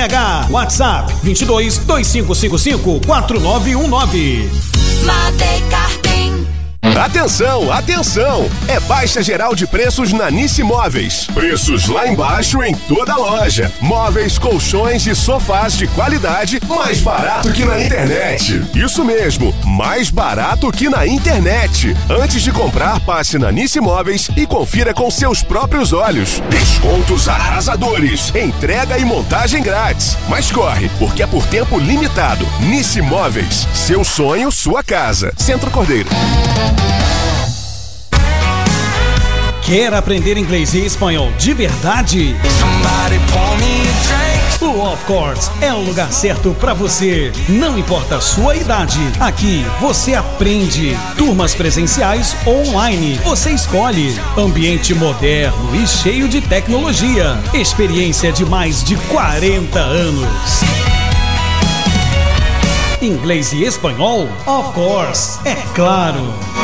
BH. WhatsApp 22 2555 4919. Madeicar tem. Atenção, atenção! É baixa geral de preços na Nice Móveis. Preços lá embaixo em toda a loja. Móveis, colchões e sofás de qualidade, mais barato que na internet. Isso mesmo, mais barato que na internet. Antes de comprar, passe na Nice Móveis e confira com seus próprios olhos. Descontos arrasadores, entrega e montagem grátis. Mas corre, porque é por tempo limitado. Nice Móveis, seu sonho, sua casa. Centro Cordeiro. Quer aprender inglês e espanhol de verdade? O Of Course é o lugar certo para você. Não importa a sua idade, aqui você aprende. Turmas presenciais ou online, você escolhe. Ambiente moderno e cheio de tecnologia. Experiência de mais de 40 anos. Inglês e espanhol? Of Course, é claro.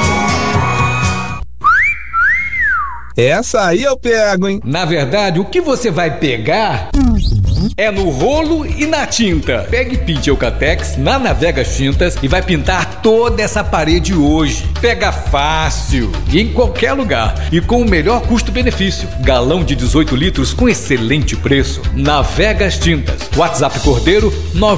Essa aí eu pego, hein? Na verdade, o que você vai pegar é no rolo e na tinta. Pegue e pinte Eucatex na Navegas Tintas e vai pintar toda essa parede hoje. Pega fácil e em qualquer lugar e com o melhor custo-benefício. Galão de 18 litros com excelente preço. Navegas Tintas. WhatsApp Cordeiro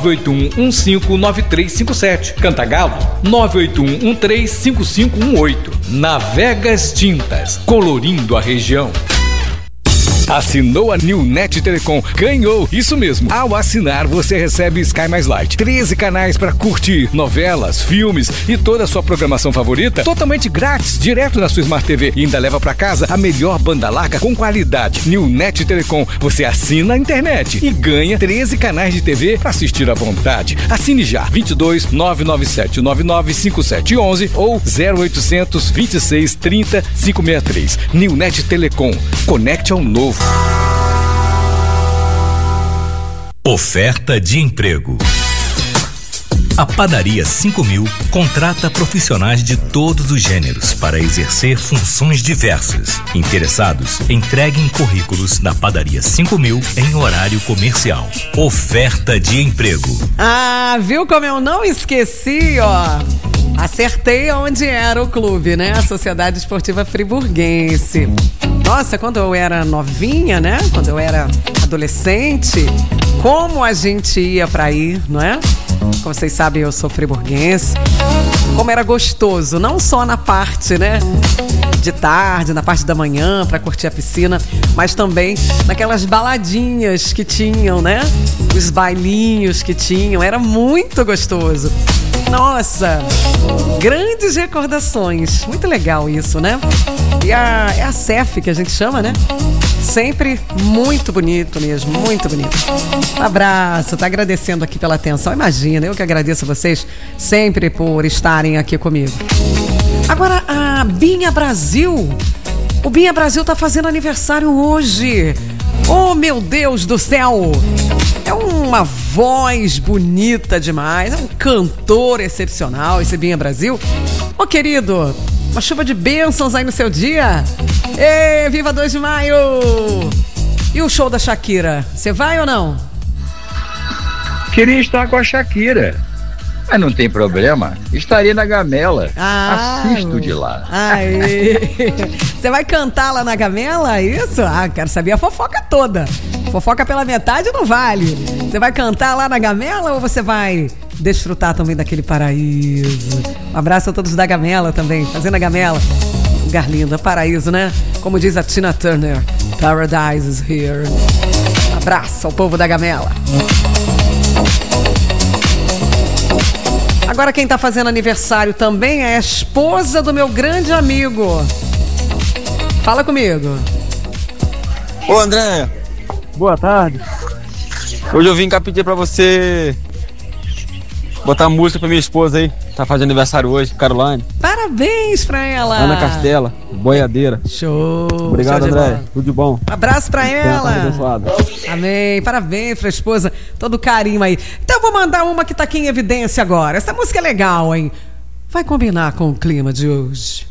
981159357. Cantagalo 981135518. Navegas Tintas. Colorindo a região. Assinou a New Net Telecom, ganhou, isso mesmo. Ao assinar, você recebe Sky Mais Light, 13 canais para curtir novelas, filmes e toda a sua programação favorita, totalmente grátis, direto na sua Smart TV. E ainda leva para casa a melhor banda larga com qualidade. New Net Telecom, você assina a internet e ganha 13 canais de TV para assistir à vontade. Assine já, 22 997 99 5711 ou 0800 26 30 563. New Net Telecom, conecte ao novo. Oferta de emprego. A Padaria 5000 contrata profissionais de todos os gêneros para exercer funções diversas. Interessados, entreguem currículos na Padaria 5000 em horário comercial. Oferta de emprego. Ah, viu como eu não esqueci, ó? Acertei onde era o clube, né? A Sociedade Esportiva Friburguense. Nossa, quando eu era novinha, né? Quando eu era adolescente, como a gente ia pra ir, não é? Como vocês sabem, eu sou friburguense. Como era gostoso, não só na parte, né, de tarde, na parte da manhã, pra curtir a piscina, mas também naquelas baladinhas que tinham, né? Os bailinhos que tinham, era muito gostoso. Nossa, grandes recordações. Muito legal isso, né? E é a CEF que a gente chama, né? Sempre muito bonito mesmo, muito bonito. Um abraço, tá agradecendo aqui pela atenção. Imagina, eu que agradeço a vocês sempre por estarem aqui comigo. Agora, a Binha Brasil. O Binha Brasil tá fazendo aniversário hoje. Oh, meu Deus do céu! É uma voz bonita demais, é um cantor excepcional, esse Binha Brasil. Ô, querido, uma chuva de bênçãos aí no seu dia. Ê, viva 2 de maio! E o show da Shakira, você vai ou não? Queria estar com a Shakira, mas não tem problema, estarei na Gamela, assisto de lá. Você vai cantar lá na Gamela, isso? Ah, quero saber a fofoca toda. Fofoca pela metade não vale. Você vai cantar lá na Gamela ou você vai desfrutar também daquele paraíso? Um abraço a todos da Gamela também, fazendo a Gamela. Lugar lindo, paraíso, né? Como diz a Tina Turner, Paradise is here. Um abraço ao povo da Gamela. Agora quem tá fazendo aniversário também é a esposa do meu grande amigo. Fala comigo. Ô, André. Boa tarde. Hoje eu vim cá pedir pra você botar música pra minha esposa aí. Tá fazendo aniversário hoje, Caroline. Parabéns pra ela. Ana Castela, boiadeira. Show. Obrigado, show André. Tudo de bom. Abraço pra ela. Amém. Parabéns pra esposa. Todo carinho aí. Então eu vou mandar uma que tá aqui em evidência agora. Essa música é legal, hein? Vai combinar com o clima de hoje.